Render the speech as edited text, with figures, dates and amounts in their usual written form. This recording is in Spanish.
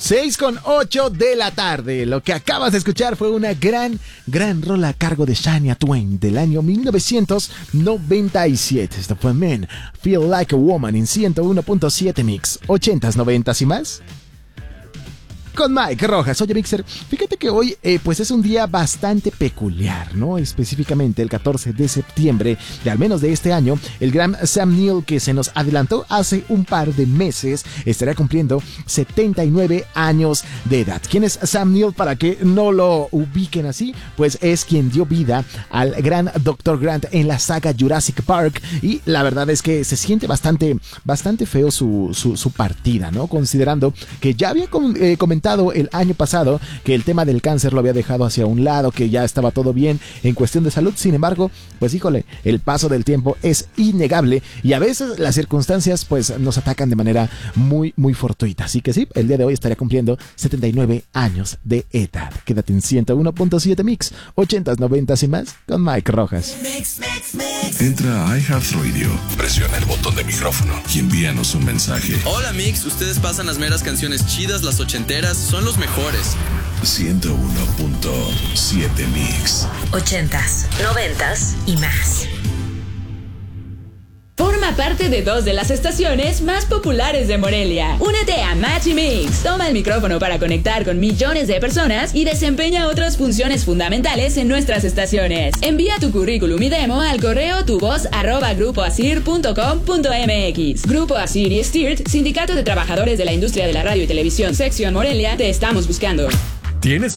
6:08 de la tarde. Lo que acabas de escuchar fue una gran rola a cargo de Shania Twain del año 1997. Esto fue Men, Feel Like a Woman en 101.7 Mix, 80s, 90s y más. Con Mike Rojas. Oye, Mixer, fíjate que hoy pues es un día bastante peculiar, ¿no? Específicamente el 14 de septiembre de al menos de este año, el gran Sam Neill, que se nos adelantó hace un par de meses, estará cumpliendo 79 años de edad. ¿Quién es Sam Neill? Para que no lo ubiquen así, pues es quien dio vida al gran Dr. Grant en la saga Jurassic Park, y la verdad es que se siente bastante feo su partida, ¿no? Considerando que ya había comentado el año pasado que el tema del cáncer lo había dejado hacia un lado, que ya estaba todo bien en cuestión de salud. Sin embargo, pues híjole, el paso del tiempo es innegable y a veces las circunstancias pues nos atacan de manera muy fortuita. Así que sí, el día de hoy estaría cumpliendo 79 años de edad. Quédate en 101.7 Mix, 80s, 90s y más con Mike Rojas. Entra a iHeartRadio, presiona el botón de micrófono y envíanos un mensaje. Hola Mix, ustedes pasan las meras canciones chidas, las ochenteras, son los mejores. 101.7 Mix. 80s, 90s y más. Forma parte de 2 de las estaciones más populares de Morelia. Únete a Match y Mix. Toma el micrófono para conectar con millones de personas y desempeña otras funciones fundamentales en nuestras estaciones. Envía tu currículum y demo al correo tuvoz@grupoasir.com.mx. Grupo Asir y STIRT, Sindicato de Trabajadores de la Industria de la Radio y Televisión, Sección Morelia, te estamos buscando. ¿Tienes